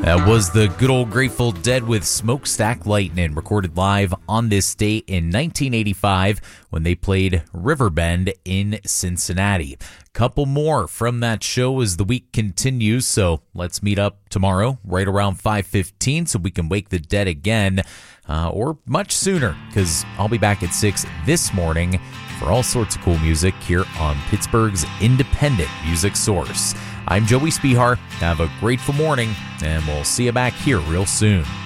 That was the good old Grateful Dead with Smokestack Lightning, recorded live on this date in 1985 when they played Riverbend in Cincinnati. Couple more from that show as the week continues, so let's meet up tomorrow right around 5:15 so we can wake the dead again, or much sooner, because I'll be back at 6 this morning for all sorts of cool music here on Pittsburgh's independent music source. I'm Joey Spihar. Have a grateful morning, and we'll see you back here real soon.